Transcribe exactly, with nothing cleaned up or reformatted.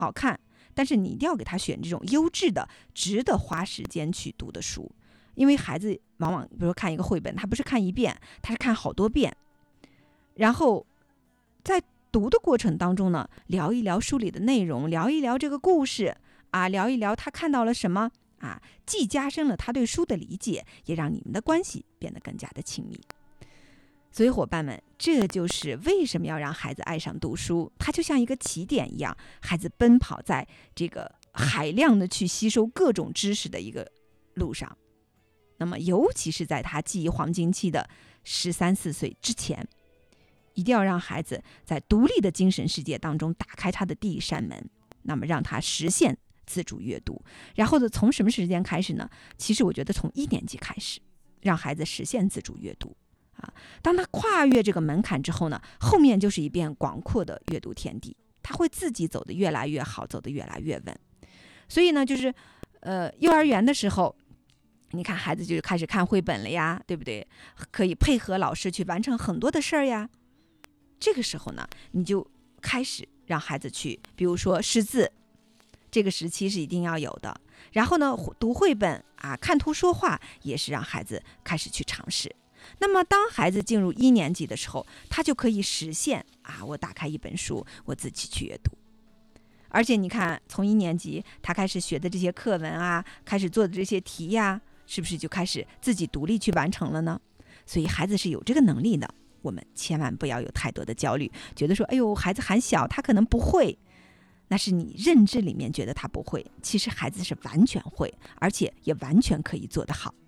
好看，但是你一定要给他选这种优质的、值得花时间去读的书。因为孩子往往比如说看一个绘本，他不是看一遍，他是看好多遍。然后在读的过程当中呢，聊一聊书里的内容，聊一聊这个故事啊，聊一聊他看到了什么啊，既加深了他对书的理解，也让你们的关系变得更加的亲密。所以伙伴们，这就是为什么要让孩子爱上读书，它就像一个起点一样，孩子奔跑在这个海量的去吸收各种知识的一个路上。那么尤其是在他记忆黄金期的十三四岁之前，一定要让孩子在独立的精神世界当中打开他的第一扇门，那么让他实现自主阅读。然后呢，从什么时间开始呢？其实我觉得从一年级开始，让孩子实现自主阅读啊。当他跨越这个门槛之后呢，后面就是一片广阔的阅读天地，他会自己走得越来越好，走得越来越稳。所以呢，就是呃，幼儿园的时候，你看孩子就开始看绘本了呀，对不对？可以配合老师去完成很多的事儿呀。这个时候呢，你就开始让孩子去，比如说识字，这个时期是一定要有的。然后呢，读绘本啊，看图说话，也是让孩子开始去尝试。那么当孩子进入一年级的时候，他就可以实现啊，我打开一本书，我自己去阅读。而且你看，从一年级他开始学的这些课文啊，开始做的这些题呀，是不是就开始自己独立去完成了呢？所以孩子是有这个能力的，我们千万不要有太多的焦虑，觉得说，哎呦，孩子还小，他可能不会。那是你认知里面觉得他不会，其实孩子是完全会，而且也完全可以做得好。